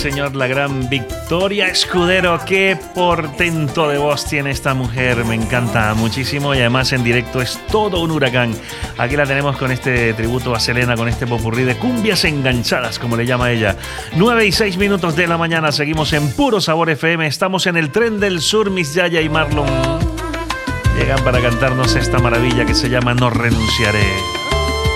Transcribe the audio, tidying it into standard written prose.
señor, la gran Victoria Escudero. Qué portento de voz tiene esta mujer, me encanta muchísimo y además en directo es todo un huracán. Aquí la tenemos con este tributo a Selena, con este popurrí de cumbias enganchadas, como le llama ella. 9:06 de la mañana, seguimos en Puro Sabor FM, estamos en el Tren del Sur, Miss Yaya y Marlon llegan para cantarnos esta maravilla que se llama No Renunciaré.